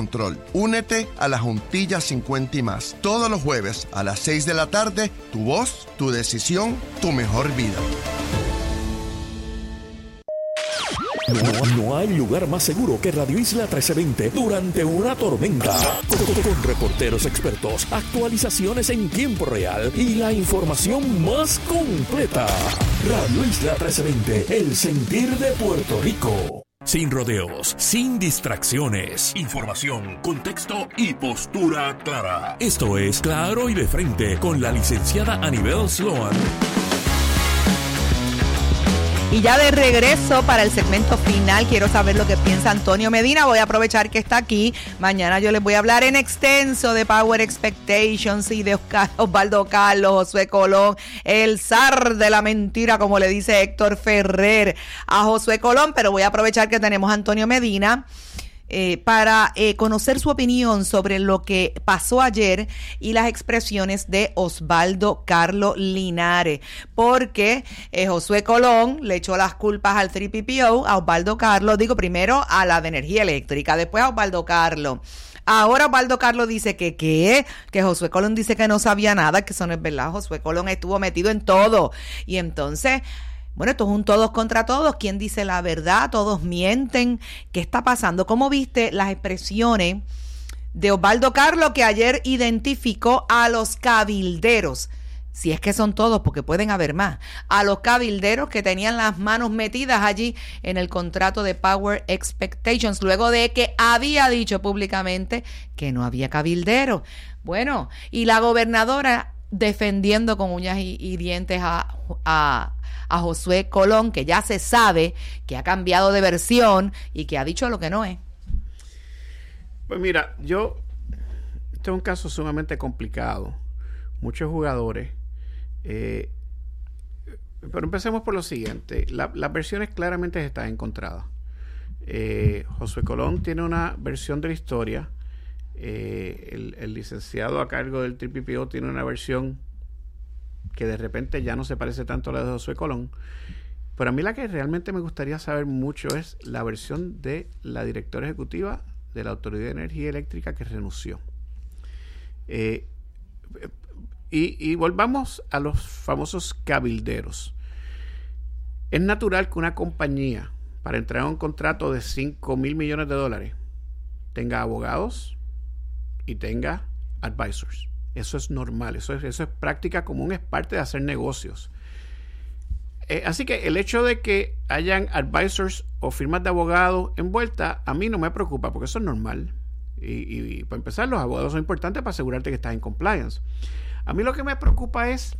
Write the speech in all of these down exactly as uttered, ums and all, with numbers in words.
control. Únete a la Juntilla cincuenta y más. Todos los jueves a las seis de la tarde, tu voz, tu decisión, tu mejor vida. No, no hay lugar más seguro que Radio Isla trece veinte durante una tormenta. Con, con reporteros expertos, actualizaciones en tiempo real y la información más completa. Radio Isla trece veinte, el sentir de Puerto Rico. Sin rodeos, sin distracciones. Información, contexto y postura clara. Esto es Claro y de Frente con la licenciada Anibel Sloan. Y ya de regreso para el segmento final, quiero saber lo que piensa Antonio Medina. Voy a aprovechar que está aquí. Mañana yo les voy a hablar en extenso de Power Expectations y de Oscar, Osvaldo Carlos, Josué Colón, el zar de la mentira, como le dice Héctor Ferrer a Josué Colón. Pero voy a aprovechar que tenemos a Antonio Medina Eh, para eh, conocer su opinión sobre lo que pasó ayer y las expresiones de Osvaldo Carlos Linares, porque eh, Josué Colón le echó las culpas al tres P P O, a Osvaldo Carlos, digo primero a la de energía eléctrica, después a Osvaldo Carlos. Ahora Osvaldo Carlos dice que ¿qué? Que Josué Colón dice que no sabía nada, que eso no es verdad. Josué Colón estuvo metido en todo. Y entonces, bueno, esto es un todos contra todos. ¿Quién dice la verdad? Todos mienten. ¿Qué está pasando? ¿Cómo viste las expresiones de Osvaldo Carlos, que ayer identificó a los cabilderos? Si es que son todos, porque pueden haber más. A los cabilderos que tenían las manos metidas allí en el contrato de Power Expectations, luego de que había dicho públicamente que no había cabilderos. Bueno, y la gobernadora defendiendo con uñas y, y dientes a, a, a Josué Colón, que ya se sabe que ha cambiado de versión y que ha dicho lo que no es. Pues mira, yo, este es un caso sumamente complicado. Muchos jugadores. Eh, pero empecemos por lo siguiente. La, las versiones claramente están encontradas. Eh, Josué Colón tiene una versión de la historia. Eh, el, el licenciado a cargo del tres P P O tiene una versión que de repente ya no se parece tanto a la de Josué Colón. Pero a mí la que realmente me gustaría saber mucho es la versión de la directora ejecutiva de la Autoridad de Energía Eléctrica que renunció. Eh, y, y volvamos a los famosos cabilderos. Es natural que una compañía, para entrar a un contrato de cinco mil millones de dólares, tenga abogados y tenga advisors. Eso es normal, eso es, eso es práctica común, es parte de hacer negocios. Eh, así que el hecho de que hayan advisors o firmas de abogados envueltas, a mí no me preocupa, porque eso es normal. Y, y, y para empezar, los abogados son importantes para asegurarte que estás en compliance. A mí lo que me preocupa es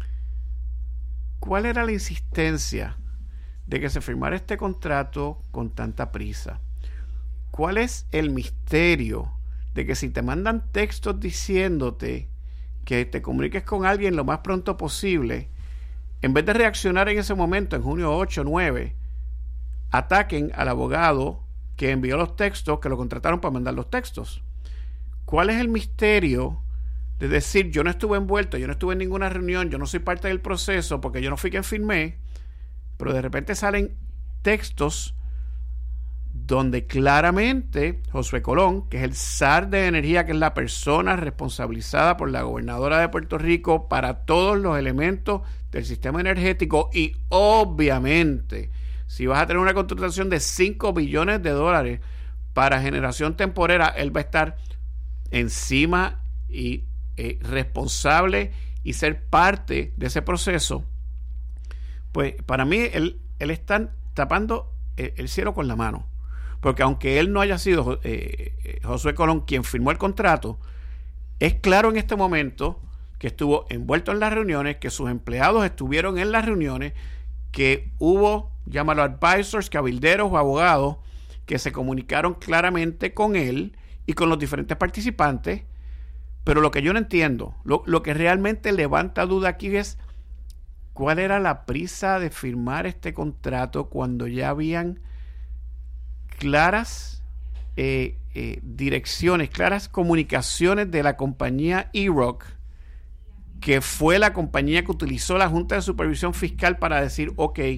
cuál era la insistencia de que se firmara este contrato con tanta prisa. ¿Cuál es el misterio de que si te mandan textos diciéndote que te comuniques con alguien lo más pronto posible, en vez de reaccionar en ese momento, en junio ocho o nueve, ataquen al abogado que envió los textos, que lo contrataron para mandar los textos? ¿Cuál es el misterio de decir yo no estuve envuelto, yo no estuve en ninguna reunión, yo no soy parte del proceso porque yo no fui quien firmé, pero de repente salen textos donde claramente Josué Colón, que es el zar de energía, que es la persona responsabilizada por la gobernadora de Puerto Rico para todos los elementos del sistema energético, y obviamente si vas a tener una contratación de cinco billones de dólares para generación temporera, él va a estar encima y eh, responsable y ser parte de ese proceso. Pues para mí él, él está tapando el, el cielo con la mano. Porque aunque él no haya sido eh, Josué Colón quien firmó el contrato, es claro en este momento que estuvo envuelto en las reuniones, que sus empleados estuvieron en las reuniones, que hubo, llámalo advisors, cabilderos o abogados, que se comunicaron claramente con él y con los diferentes participantes. Pero lo que yo no entiendo, lo, lo que realmente levanta duda aquí es cuál era la prisa de firmar este contrato cuando ya habían claras eh, eh, direcciones, claras comunicaciones de la compañía E R O C, que fue la compañía que utilizó la Junta de Supervisión Fiscal para decir, ok,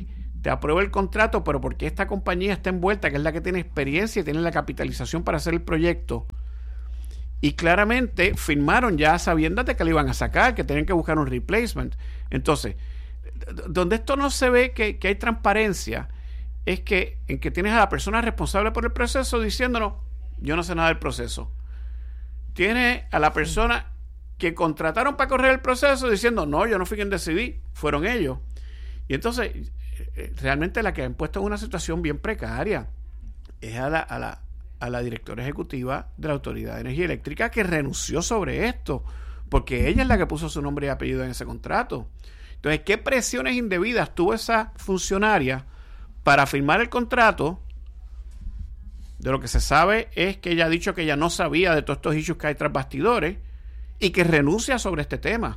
te apruebo el contrato, pero porque esta compañía está envuelta, que es la que tiene experiencia y tiene la capitalización para hacer el proyecto. Y claramente firmaron ya sabiendo de que le iban a sacar, que tenían que buscar un replacement. Entonces, donde esto no se ve que, que hay transparencia, es que en que tienes a la persona responsable por el proceso diciéndonos, yo no sé nada del proceso. Tienes a la persona que contrataron para correr el proceso diciendo, no, yo no fui quien decidí, fueron ellos. Y entonces, realmente la que han puesto en una situación bien precaria es a la, a la a la directora ejecutiva de la Autoridad de Energía Eléctrica, que renunció sobre esto, porque ella es la que puso su nombre y apellido en ese contrato. Entonces, ¿qué presiones indebidas tuvo esa funcionaria para firmar el contrato? De lo que se sabe es que ella ha dicho que ella no sabía de todos estos issues que hay tras bastidores y que renuncia sobre este tema.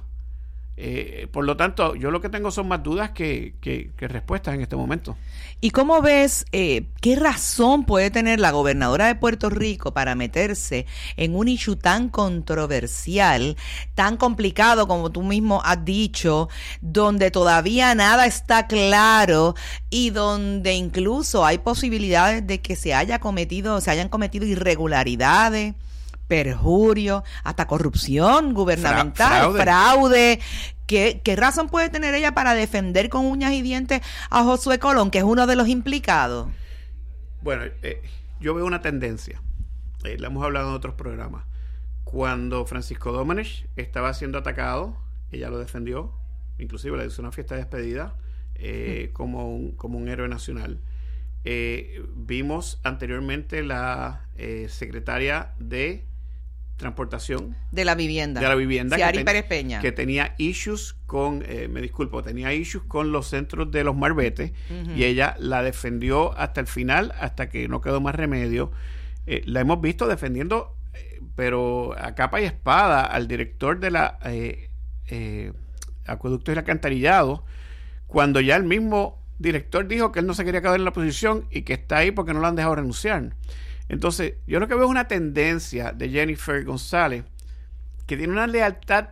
Eh, por lo tanto, yo lo que tengo son más dudas que, que, que respuestas en este momento. ¿Y cómo ves, eh, qué razón puede tener la gobernadora de Puerto Rico para meterse en un issue tan controversial, tan complicado como tú mismo has dicho, donde todavía nada está claro y donde incluso hay posibilidades de que se haya cometido, se hayan cometido irregularidades, perjurio, hasta corrupción gubernamental, Fra- fraude. fraude. ¿Qué, ¿Qué razón puede tener ella para defender con uñas y dientes a Josué Colón, que es uno de los implicados? Bueno, eh, yo veo una tendencia. Eh, la hemos hablado en otros programas. Cuando Francisco Domenech estaba siendo atacado, ella lo defendió, inclusive le hizo una fiesta de despedida eh, mm. como, un, como un héroe nacional. Eh, vimos anteriormente la eh, secretaria de Transportación de la vivienda de la vivienda Ciari que, ten, Pérez Peña, que tenía issues con eh, me disculpo, tenía issues con los centros de los Marbetes, uh-huh. y ella la defendió hasta el final, hasta que no quedó más remedio. Eh, la hemos visto defendiendo eh, pero a capa y espada al director de la eh, eh, Acueductos y Alcantarillado, cuando ya el mismo director dijo que él no se quería quedar en la posición y que está ahí porque no lo han dejado renunciar. Entonces, yo lo que veo es una tendencia de Jennifer González que tiene una lealtad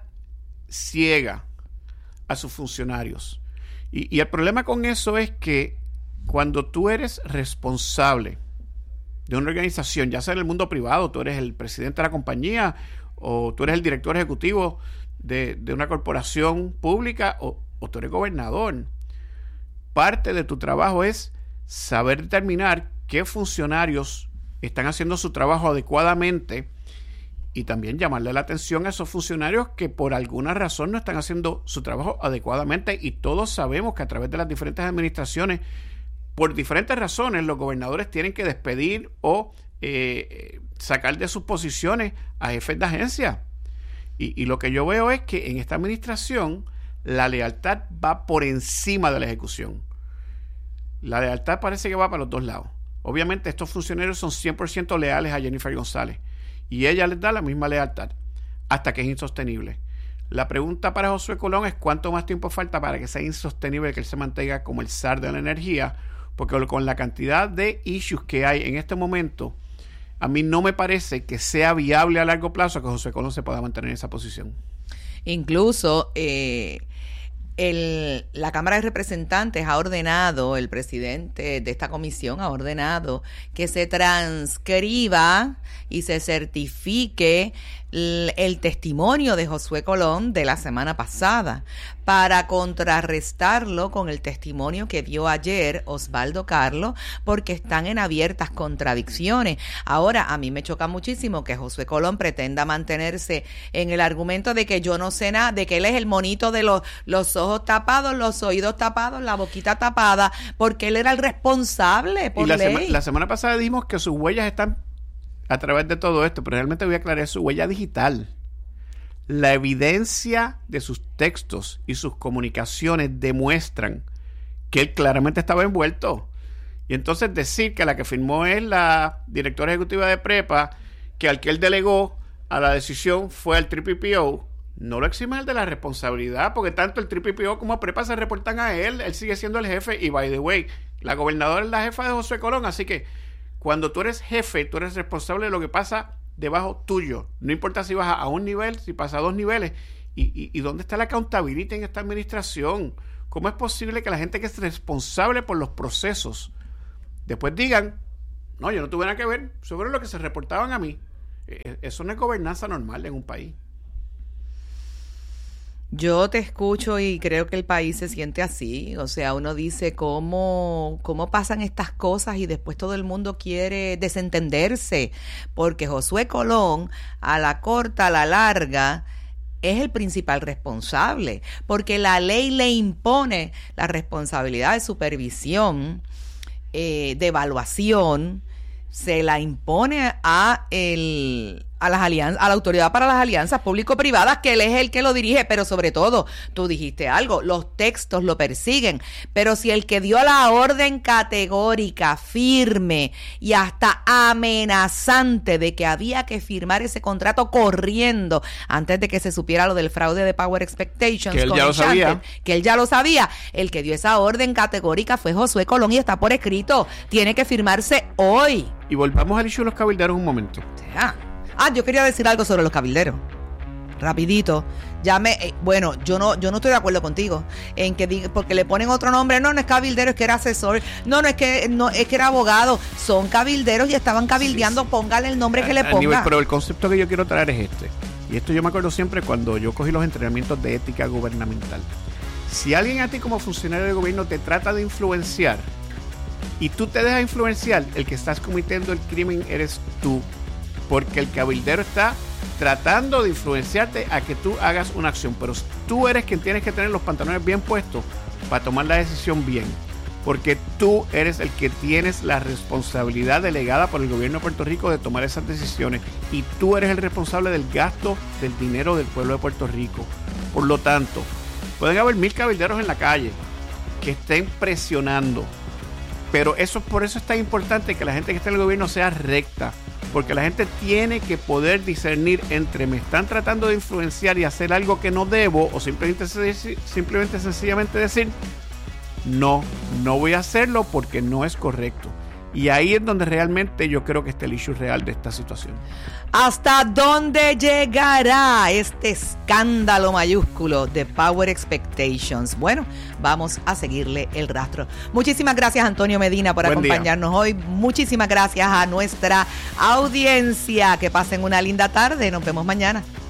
ciega a sus funcionarios. Y, y el problema con eso es que cuando tú eres responsable de una organización, ya sea en el mundo privado, tú eres el presidente de la compañía o tú eres el director ejecutivo de, de una corporación pública o, o tú eres gobernador, parte de tu trabajo es saber determinar qué funcionarios están haciendo su trabajo adecuadamente y también llamarle la atención a esos funcionarios que por alguna razón no están haciendo su trabajo adecuadamente. Y todos sabemos que a través de las diferentes administraciones, por diferentes razones, los gobernadores tienen que despedir o eh, sacar de sus posiciones a jefes de agencia. Y, y lo que yo veo es que en esta administración la lealtad va por encima de la ejecución. La lealtad parece que va para los dos lados. Obviamente estos funcionarios son cien por ciento leales a Jennifer González y ella les da la misma lealtad hasta que es insostenible. La pregunta para Josué Colón es cuánto más tiempo falta para que sea insostenible, que él se mantenga como el zar de la energía, porque con la cantidad de issues que hay en este momento, a mí no me parece que sea viable a largo plazo que Josué Colón se pueda mantener en esa posición. Incluso eh, el, la Cámara de Representantes ha ordenado, el presidente de esta comisión ha ordenado que se transcriba y se certifique el, el testimonio de Josué Colón de la semana pasada para contrarrestarlo con el testimonio que dio ayer Osvaldo Carlos, porque están en abiertas contradicciones. Ahora, a mí me choca muchísimo que Josué Colón pretenda mantenerse en el argumento de que yo no sé nada, de que él es el monito de los, los ojos tapados, los oídos tapados, la boquita tapada, porque él era el responsable por y la ley. Sema, la semana pasada dijimos que sus huellas están a través de todo esto, pero realmente voy a aclarar su huella digital. La evidencia de sus textos y sus comunicaciones demuestran que él claramente estaba envuelto. Y entonces decir que la que firmó es la directora ejecutiva de Prepa, que al que él delegó a la decisión fue al Triple P O, no lo exime él de la responsabilidad, porque tanto el Triple P O como Prepa se reportan a él. Él sigue siendo el jefe y, by the way, la gobernadora es la jefa de Josué Colón, así que cuando tú eres jefe, tú eres responsable de lo que pasa debajo tuyo. No importa si vas a un nivel, si pasa a dos niveles. ¿Y, y, y dónde está la accountability en esta administración? ¿Cómo es posible que la gente que es responsable por los procesos después digan, no, yo no tuve nada que ver sobre lo que se reportaban a mí? Eso no es gobernanza normal en un país. Yo te escucho y creo que el país se siente así. O sea, uno dice cómo, cómo pasan estas cosas y después todo el mundo quiere desentenderse. Porque Josué Colón, a la corta, a la larga, es el principal responsable. Porque la ley le impone la responsabilidad de supervisión, eh, de evaluación, se la impone a el... a las alianzas, a la Autoridad para las Alianzas Público-Privadas, que él es el que lo dirige, pero sobre todo, tú dijiste algo, los textos lo persiguen, pero si el que dio la orden categórica, firme y hasta amenazante de que había que firmar ese contrato corriendo antes de que se supiera lo del fraude de Power Expectations, que él con ya lo Enchanted, sabía, que él ya lo sabía, el que dio esa orden categórica fue Josué Colón y está por escrito, tiene que firmarse hoy. Y volvamos al issue de los cabilderos un momento. O sea, Ah, yo quería decir algo sobre los cabilderos. Rapidito. Ya me, eh, bueno, yo no, yo no estoy de acuerdo contigo en que diga, porque le ponen otro nombre. No, no es cabildero, es que era asesor. No, no es que, no es que era abogado. Son cabilderos y estaban cabildeando. Sí, sí. Póngale el nombre a, que le ponga. Nivel, pero el concepto que yo quiero traer es este. Y esto yo me acuerdo siempre cuando yo cogí los entrenamientos de ética gubernamental. Si alguien a ti como funcionario de gobierno te trata de influenciar y tú te dejas influenciar, el que estás cometiendo el crimen eres tú. Porque el cabildero está tratando de influenciarte a que tú hagas una acción. Pero tú eres quien tienes que tener los pantalones bien puestos para tomar la decisión bien. Porque tú eres el que tienes la responsabilidad delegada por el gobierno de Puerto Rico de tomar esas decisiones. Y tú eres el responsable del gasto del dinero del pueblo de Puerto Rico. Por lo tanto, pueden haber mil cabilderos en la calle que estén presionando. Pero eso, por eso es tan importante que la gente que está en el gobierno sea recta. Porque la gente tiene que poder discernir entre me están tratando de influenciar y hacer algo que no debo, o simplemente, simplemente sencillamente decir no, no voy a hacerlo porque no es correcto. Y ahí es donde realmente yo creo que está el issue real de esta situación. ¿Hasta dónde llegará este escándalo mayúsculo de Power Expectations? Bueno, vamos a seguirle el rastro. Muchísimas gracias, Antonio Medina, por Buen acompañarnos día. hoy. Muchísimas gracias a nuestra audiencia. Que pasen una linda tarde. Nos vemos mañana.